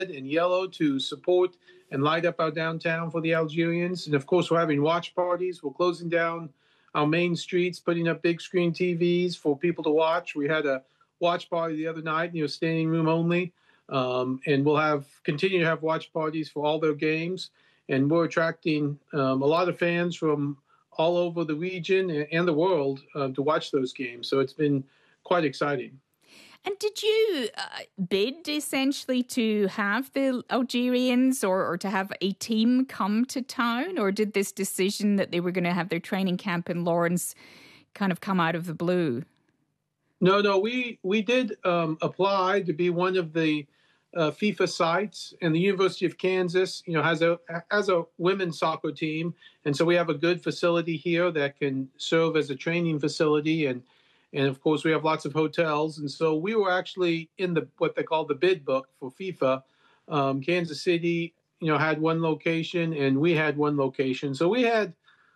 and yellow to support and light up our downtown for the Algerians. And of course, we're having watch parties. We're closing down our main streets, putting up big screen TVs for people to watch. We had a watch party the other night, standing room only. And we'll continue to have watch parties for all their games. And we're attracting a lot of fans from all over the region and the world to watch those games. So it's been quite exciting. And did you bid essentially to have the Algerians or to have a team come to town? Or did this decision that they were going to have their training camp in Lawrence kind of come out of the blue? No, we did apply to be one of the FIFA sites, and the University of Kansas, has a women's soccer team. And so we have a good facility here that can serve as a training facility. And of course, we have lots of hotels. And so we were actually in what they call the bid book for FIFA. Kansas City, had one location, and we had one location. So we had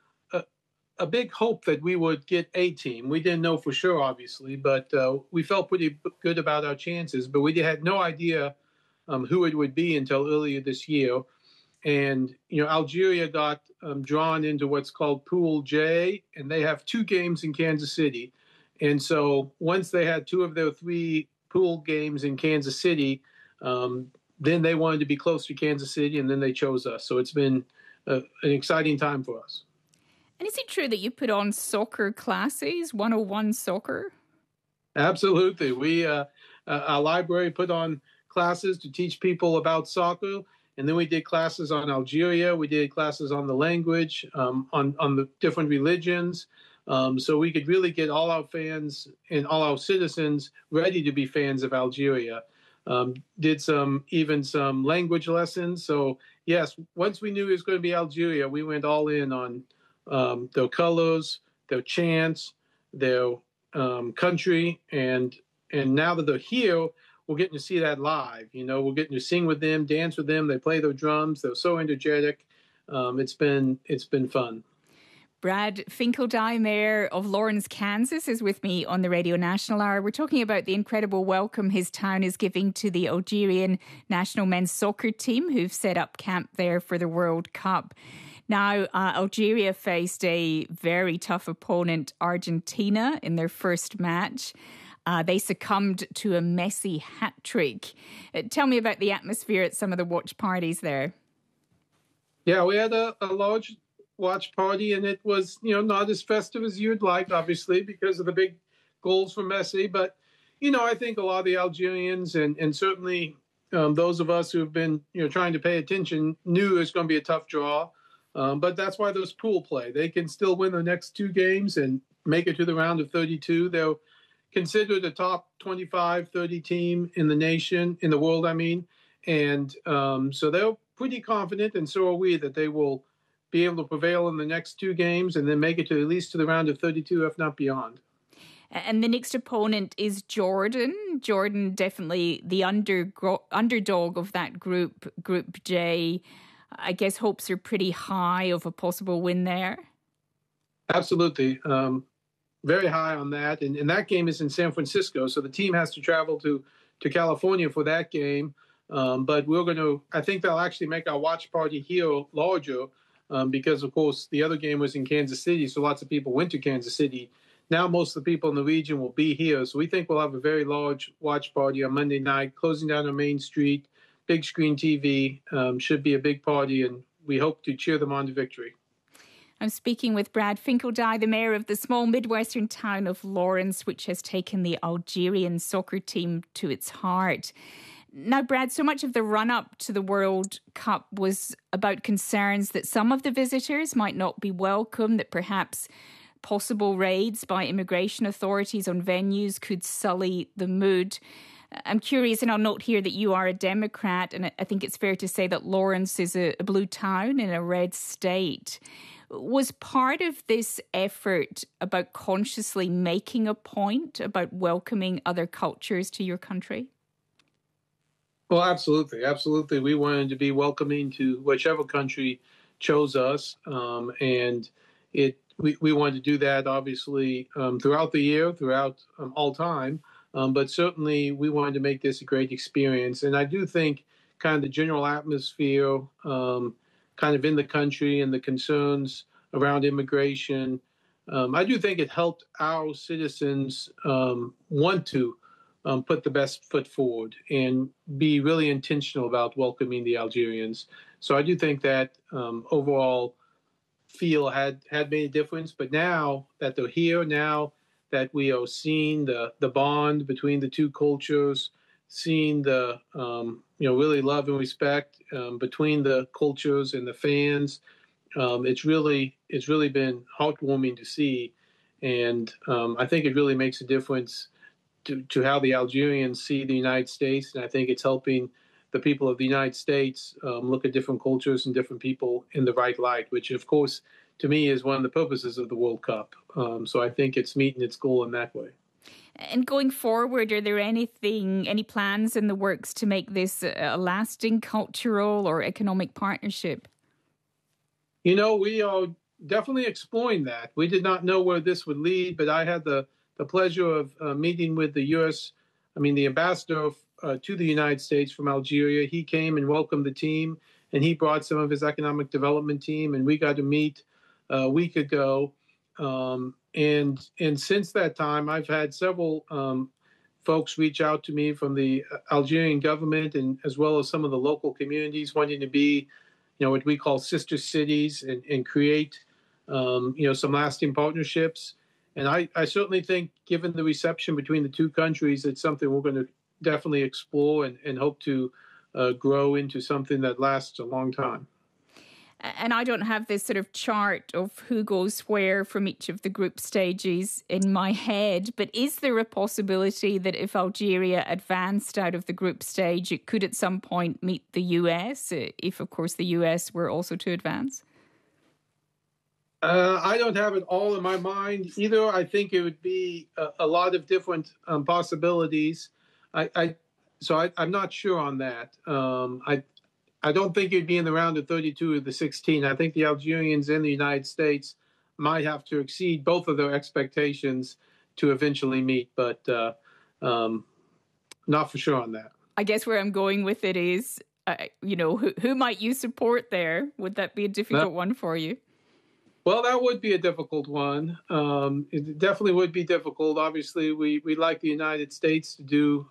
a big hope that we would get a team. We didn't know for sure, obviously, but we felt pretty good about our chances. But we had no idea who it would be until earlier this year. And, Algeria got drawn into what's called Pool J, and they have 2 games in Kansas City. And so once they had 2 of their 3 pool games in Kansas City, then they wanted to be close to Kansas City, and then they chose us. So it's been an exciting time for us. And is it true that you put on soccer classes, 101 soccer? Absolutely. Our library put on classes to teach people about soccer. And then we did classes on Algeria. We did classes on the language, on the different religions. So we could really get all our fans and all our citizens ready to be fans of Algeria. Did some language lessons. So yes, once we knew it was going to be Algeria, we went all in on their colors, their chants, their country, and now that they're here, we're getting to see that live. We're getting to sing with them, dance with them. They play their drums. They're so energetic. It's been fun. Brad Finkeldie, Mayor of Lawrence, Kansas, is with me on the Radio National Hour. We're talking about the incredible welcome his town is giving to the Algerian national men's soccer team who've set up camp there for the World Cup. Now, Algeria faced a very tough opponent, Argentina, in their first match. They succumbed to a Messi hat-trick. Tell me about the atmosphere at some of the watch parties there. Yeah, we had a large watch party, and it was, not as festive as you'd like, obviously, because of the big goals for Messi. But, I think a lot of the Algerians and certainly those of us who have been, trying to pay attention knew it was going to be a tough draw. But that's why there's pool play. They can still win the next 2 games and make it to the round of 32. They're considered a top 25, 30 team in the world, I mean. And so they're pretty confident, and so are we, that they will be able to prevail in the next 2 games and then make it to at least to the round of 32, if not beyond. And the next opponent is Jordan. Jordan, definitely the underdog of that group, Group J. I guess hopes are pretty high of a possible win there. Absolutely. Very high on that. And that game is in San Francisco, so the team has to travel to California for that game. But I think they'll actually make our watch party here larger because, of course, the other game was in Kansas City, so lots of people went to Kansas City. Now most of the people in the region will be here, so we think we'll have a very large watch party on Monday night, closing down our main street, big screen TV. Should be a big party, and we hope to cheer them on to victory. I'm speaking with Brad Finkeldie, the mayor of the small Midwestern town of Lawrence, which has taken the Algerian soccer team to its heart. Now, Brad, so much of the run-up to the World Cup was about concerns that some of the visitors might not be welcome, that perhaps possible raids by immigration authorities on venues could sully the mood. I'm curious, and I'll note here that you are a Democrat, and I think it's fair to say that Lawrence is a blue town in a red state. Was part of this effort about consciously making a point about welcoming other cultures to your country? Well, absolutely. Absolutely. We wanted to be welcoming to whichever country chose us. And we wanted to do that, obviously, throughout the year, throughout all time. But certainly we wanted to make this a great experience. And I do think kind of the general atmosphere, kind of in the country and the concerns around immigration. I do think it helped our citizens want to put the best foot forward and be really intentional about welcoming the Algerians. So I do think that overall feel had made a difference. But now that they're here, now that we are seeing the bond between the two cultures, seeing the really love and respect between the cultures and the fans, it's really been heartwarming to see, and I think it really makes a difference to how the Algerians see the United States, and I think it's helping the people of the United States look at different cultures and different people in the right light, which, of course, to me is one of the purposes of the World Cup. So I think it's meeting its goal in that way. And going forward, are there any plans in the works to make this a lasting cultural or economic partnership? We are definitely exploring that. We did not know where this would lead, but I had the pleasure of meeting with the ambassador to the United States from Algeria. He came and welcomed the team, and he brought some of his economic development team, and we got to meet a week ago. And since that time, I've had several folks reach out to me from the Algerian government, and as well as some of the local communities wanting to be, what we call sister cities, and create, some lasting partnerships. And I certainly think, given the reception between the two countries, it's something we're going to definitely explore and hope to grow into something that lasts a long time. And I don't have this sort of chart of who goes where from each of the group stages in my head, but is there a possibility that if Algeria advanced out of the group stage, it could at some point meet the US, if, of course, the US were also to advance? I don't have it all in my mind either. I think it would be a lot of different possibilities. I'm not sure on that. I don't think it'd be in the round of 32 or the 16. I think the Algerians and the United States might have to exceed both of their expectations to eventually meet, but not for sure on that. I guess where I'm going with it is, who might you support there? Would that be a difficult one for you? Well, that would be a difficult one. It definitely would be difficult. Obviously, we like the United States to do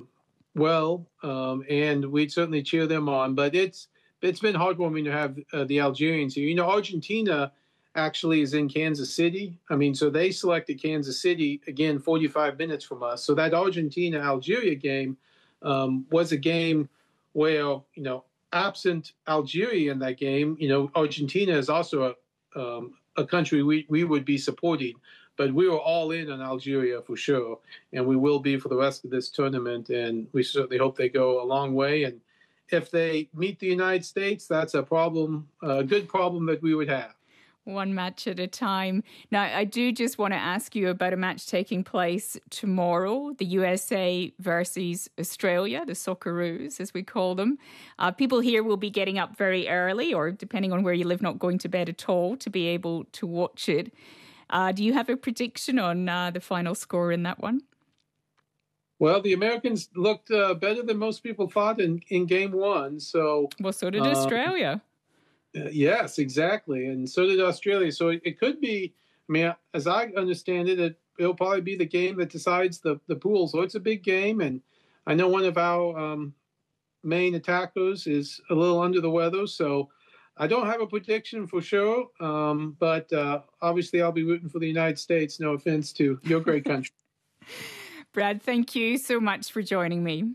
well, and we'd certainly cheer them on. But it's been heartwarming to have the Algerians here. Argentina actually is in Kansas City. So they selected Kansas City, again, 45 minutes from us. So that Argentina-Algeria game was a game where, absent Algeria in that game, Argentina is also a country we would be supporting. But we were all in on Algeria for sure, and we will be for the rest of this tournament, and we certainly hope they go a long way. And if they meet the United States, that's a good problem that we would have. One match at a time. Now, I do just want to ask you about a match taking place tomorrow, the USA versus Australia, the Socceroos, as we call them. People here will be getting up very early, or depending on where you live, not going to bed at all, to be able to watch it. Do you have a prediction on the final score in that one? Well, the Americans looked better than most people thought in game one. So did Australia. Yes, exactly. And so did Australia. So it could be, as I understand it, it'll probably be the game that decides the pool. So it's a big game. And I know one of our main attackers is a little under the weather. So I don't have a prediction for sure, but obviously I'll be rooting for the United States. No offense to your great country. Brad, thank you so much for joining me.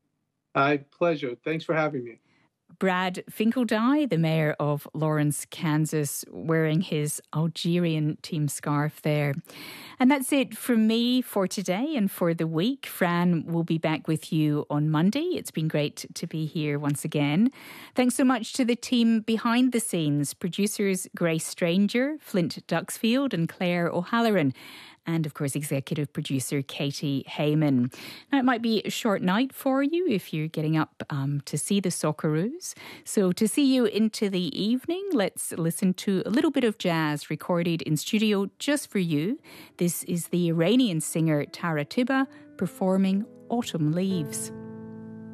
Pleasure. Thanks for having me. Brad Finkeldie, the mayor of Lawrence, Kansas, wearing his Algerian team scarf there. And that's it from me for today and for the week. Fran will be back with you on Monday. It's been great to be here once again. Thanks so much to the team behind the scenes, producers Grace Stranger, Flint Duxfield and Claire O'Halloran. And, of course, executive producer Katie Heyman. Now, it might be a short night for you if you're getting up to see the Socceroos. So to see you into the evening, let's listen to a little bit of jazz recorded in studio just for you. This is the Iranian singer Tara Tiba performing Autumn Leaves.